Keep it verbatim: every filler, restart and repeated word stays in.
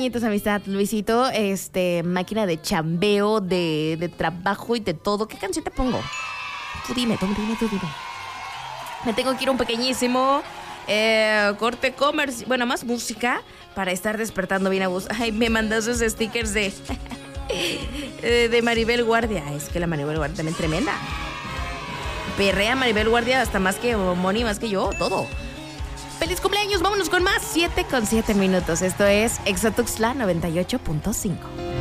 añitos, amistad. Luisito, este, máquina de chambeo, de, de trabajo y de todo. ¿Qué canción te pongo? Tú dime, tú dime, tú dime. Me tengo que ir un pequeñísimo eh, corte comercial. Bueno, más música para estar despertando bien a vos. Ay, me mandó esos stickers de, de Maribel Guardia. Es que la Maribel Guardia también tremenda. Perrea Maribel Guardia hasta más que Moni, más que yo, todo. ¡Feliz cumpleaños! Vámonos con más. siete con siete minutos. Esto es Exotuxtla noventa y ocho punto cinco.